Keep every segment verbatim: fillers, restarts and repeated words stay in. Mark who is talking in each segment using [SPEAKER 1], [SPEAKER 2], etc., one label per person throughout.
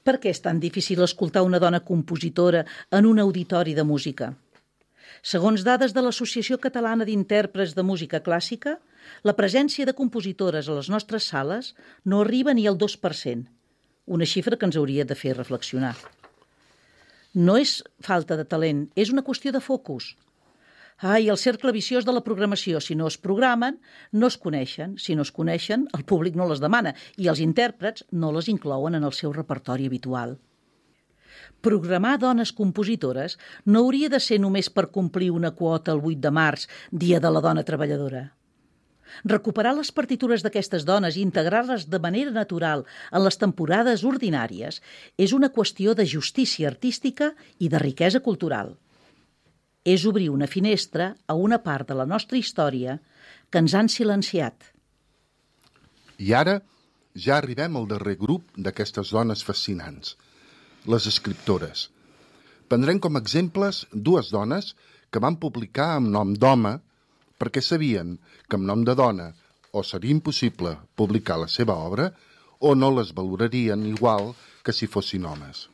[SPEAKER 1] Per què és tan difícil escoltar una dona compositora en un auditori de música? Segons dades de l'Associació Catalana d'Intèrprets de Música Clàssica, la presència de compositores a les nostres sales no arriba ni al dos per cent, una xifra que ens hauria de fer reflexionar. No és falta de talent, és una qüestió de focus. Ai, el cercle viciós de la programació. Si no es programen, no es coneixen. Si no es coneixen, el públic no les demana i els intèrprets no les inclouen en el seu repertori habitual. Programar dones compositores no hauria de ser només per complir una quota el vuit de març, Dia de la Dona Treballadora. Recuperar les partitures d'aquestes dones i integrar-les de manera natural en les temporades ordinàries és una qüestió de justícia artística i de riquesa cultural. És obrir una finestra a una part de la nostra història que ens han silenciat.
[SPEAKER 2] I ara ja arribem al darrer grup d'aquestes dones fascinants, les escriptores. Prendrem com exemples dues dones que van publicar amb nom d'home perquè sabien que amb nom de dona o seria impossible publicar la seva obra o no les valorarien igual que si fossin homes.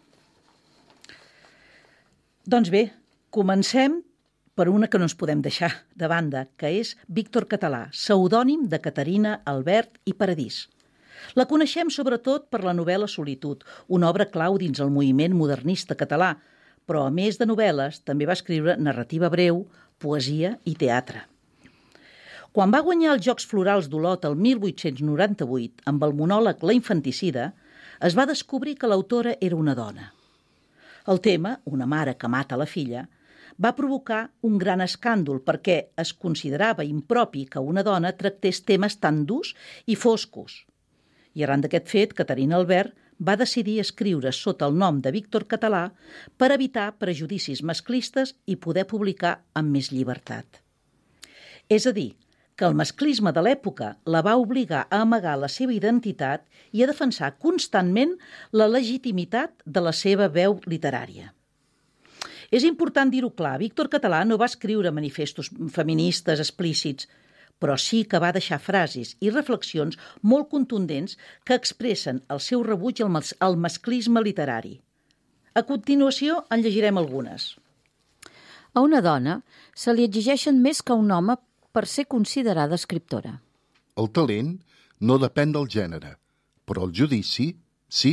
[SPEAKER 1] Doncs bé, comencem per una que no ens podem deixar de banda, que és Víctor Català, pseudònim de Caterina, Albert i Paradís. La coneixem sobretot per la novel·la Solitud, una obra clau dins el moviment modernista català, però a més de novel·les també va escriure narrativa breu, poesia i teatre. Quan va guanyar els Jocs Florals d'Olot el mil vuit-cents noranta-vuit amb el monòleg La infanticida, es va descobrir que l'autora era una dona. El tema, una mare que mata la filla, va provocar un gran escàndol perquè es considerava impropi que una dona tractés temes tan durs i foscos. I arran d'aquest fet, Caterina Albert va decidir escriure sota el nom de Víctor Català per evitar prejudicis masclistes i poder publicar amb més llibertat. És a dir, que el masclisme de l'època la va obligar a amagar la seva identitat i a defensar constantment la legitimitat de la seva veu literària. És important dir-ho clar, Víctor Català no va escriure manifestos feministes explícits, però sí que va deixar frases i reflexions molt contundents que expressen el seu rebuig al, mas al masclisme literari. A continuació en llegirem algunes.
[SPEAKER 3] A una dona se li exigeixen més que a un home per ser considerada escriptora.
[SPEAKER 2] El talent no depèn del gènere, però el judici, sí.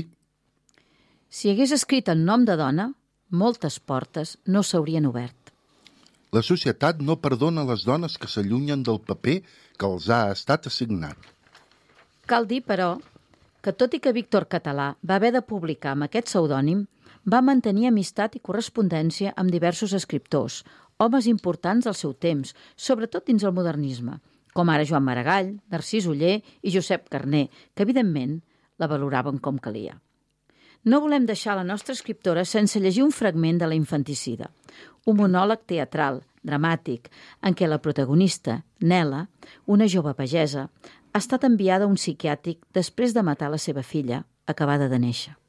[SPEAKER 3] Si hagués escrit en nom de dona, moltes portes no s'haurien obert.
[SPEAKER 2] La societat no perdona les dones que s'allunyen del paper que els ha estat assignat.
[SPEAKER 3] Cal dir, però, que tot i que Víctor Català va haver de publicar amb aquest pseudònim, va mantenir amistat i correspondència amb diversos escriptors, homes importants del seu temps, sobretot dins el modernisme, com ara Joan Maragall, Narcís Oller i Josep Carner, que evidentment la valoraven com calia. No volem deixar la nostra escriptora sense llegir un fragment de La infanticida, un monòleg teatral, dramàtic, en què la protagonista, Nela, una jove pagesa, ha estat enviada a un psiquiàtric després de matar la seva filla, acabada de néixer.